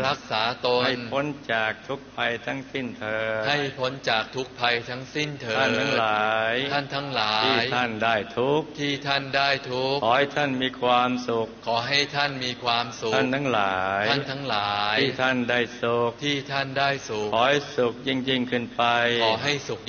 รักษาตนให้พ้นจากทุกภัยทั้งสิ้นเถิดให้พ้นจากทุกภัยทั้งสิ้นเถิดท่านทั้งหลายที่ท่านได้ทุกข์ขอให้ท่านมีความสุขท่านทั้งหลายที่ท่านได้สุขขอให้สุขยิ่งขึ้นไป